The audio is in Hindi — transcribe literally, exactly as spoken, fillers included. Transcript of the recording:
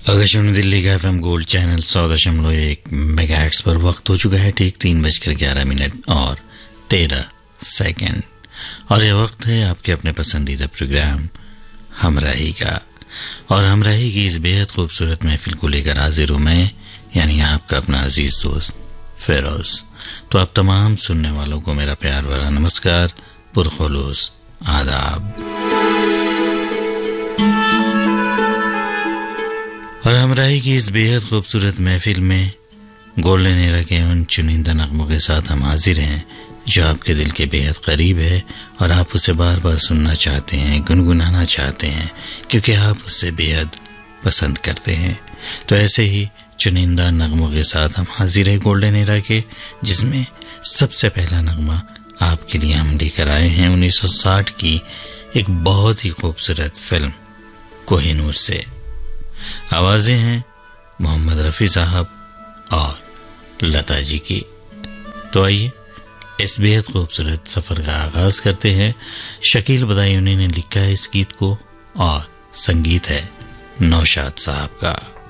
आकाशवाणी दिल्ली का एफएम गोल्ड चैनल सौ दशमलव एक मेगाहर्ट्ज पर वक्त हो चुका है ठीक तीन बजकर ग्यारह मिनट और तेरह सेकंड और यह वक्त है आपके अपने पसंदीदा प्रोग्राम हमराही का। और हमराही की इस बेहद खूबसूरत महफिल को लेकर हाजिर हूं मैं, यानी आपका अपना अजीज दोस्त फेरोज। तो आप तमाम सुनने वालों को मेरा प्यार भरा नमस्कार, पुरखुलूस आदाब। और हमराही की इस बेहद खूबसूरत महफिल में गोल्डन एरा के उन चुनिंदा नगमों के साथ हम हाजिर हैं जो आपके दिल के बेहद करीब है और आप उसे बार बार सुनना चाहते हैं, गुनगुनाना चाहते हैं, क्योंकि आप उसे बेहद पसंद करते हैं। तो ऐसे ही चुनिंदा नगमों के साथ हम हाजिर हैं गोल्डन एरा के, जिसमें सबसे पहला नगमा आपके लिए हम लेकर आए हैं उन्नीस सौ साठ की एक बहुत ही खूबसूरत फिल्म कोहिनूर से। आवाजें हैं मोहम्मद रफ़ी साहब और लता जी की। तो आइए इस बेहद खूबसूरत सफर का आगाज करते हैं। शकील बदायूनी ने लिखा है इस गीत को और संगीत है नौशाद साहब का।